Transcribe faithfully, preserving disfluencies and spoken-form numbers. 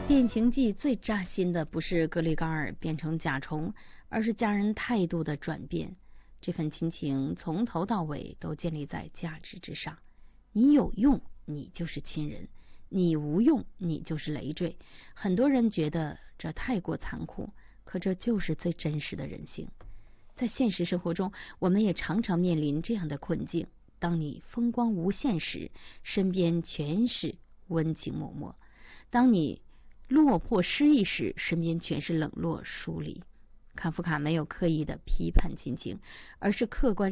变形记最扎心的不是格里高尔变成甲虫，而是家人态度的转变。这份亲情从头到尾都建立在价值之上，你有用你就是亲人，你无用你就是累赘。很多人觉得这太过残酷，可这就是最真实的人性。在现实生活中，我们也常常面临这样的困境，当你风光无限时，身边全是温情脉脉；当你落魄失意时，身边全是冷落疏离。卡夫卡没有刻意的批判亲情，而是客观